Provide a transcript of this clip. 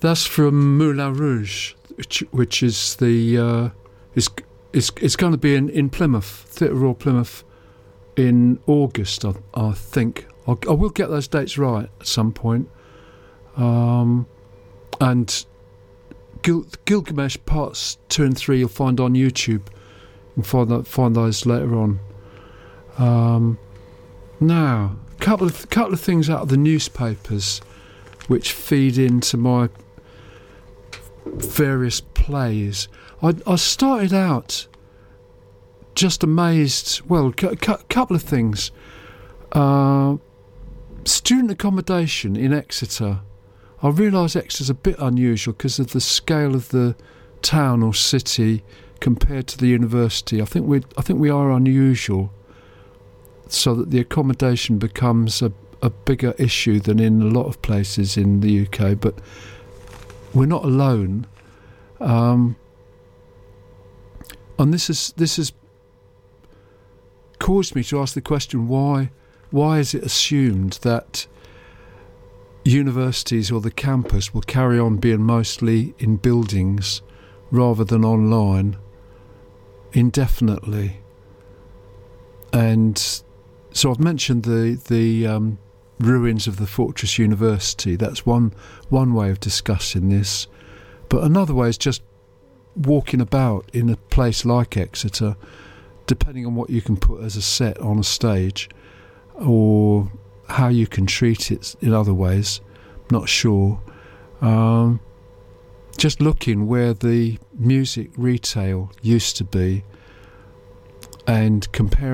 That's from Moulin Rouge, which is the it's going to be in Plymouth, Theatre Royal Plymouth, in August, I think. I will get those dates right at some point. And Gilgamesh Parts 2 and 3 you'll find on YouTube. You can find those later on. Now, couple of things out of the newspapers which feed into my various plays. I started out just amazed. Well, couple of things. Student accommodation in Exeter. I realise Exeter's a bit unusual because of the scale of the town or city compared to the university. I think we are unusual, so that the accommodation becomes a bigger issue than in a lot of places in the UK. But we're not alone, and this has caused me to ask the question: why is it assumed that universities or the campus will carry on being mostly in buildings rather than online indefinitely? And so I've mentioned the ruins of the Fortress University. That's one way of discussing this. But another way is just walking about in a place like Exeter, depending on what you can put as a set on a stage or how you can treat it in other ways, not sure. Just looking where the music retail used to be and comparing